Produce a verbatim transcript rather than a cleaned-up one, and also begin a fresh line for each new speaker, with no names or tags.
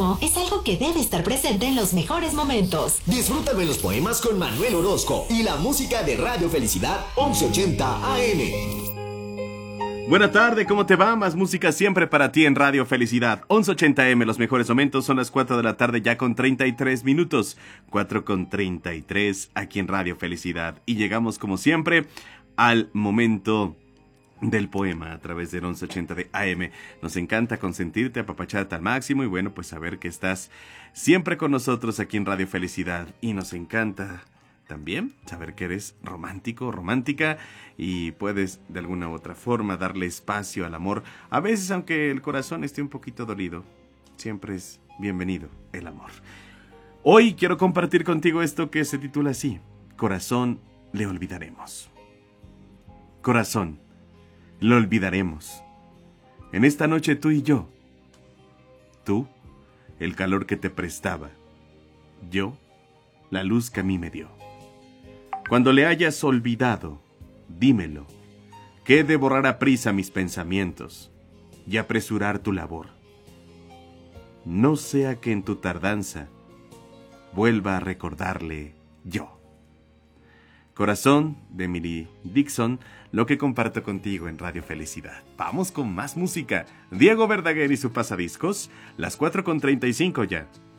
póstumo es algo que debe estar presente en los mejores momentos.
Disfruta de los poemas con Manuel Orozco y la música de Radio Felicidad once ochenta A M.
Buena tarde, ¿cómo te va? Más música siempre para ti en Radio Felicidad. once ochenta A M, los mejores momentos, son las cuatro de la tarde ya con treinta y tres minutos. cuatro con treinta y tres aquí en Radio Felicidad. Y llegamos como siempre al momento del poema a través del once ochenta de A M. Nos encanta consentirte, apapacharte al máximo y bueno, pues saber que estás siempre con nosotros aquí en Radio Felicidad. Y nos encanta también saber que eres romántico, romántica y puedes de alguna u otra forma darle espacio al amor. A veces, aunque el corazón esté un poquito dolido, siempre es bienvenido el amor. Hoy quiero compartir contigo esto que se titula así: Corazón, le olvidaremos. Corazón, lo olvidaremos. En esta noche tú y yo. Tú, el calor que te prestaba. Yo, la luz que a mí me dio. Cuando le hayas olvidado, dímelo, que he de borrar a prisa mis pensamientos y apresurar tu labor. No sea que en tu tardanza vuelva a recordarle yo. Corazón, de Emily Dixon, lo que comparto contigo en Radio Felicidad. Vamos con más música. Diego Verdaguer y su pasadiscos, las cuatro con treinta y cinco ya.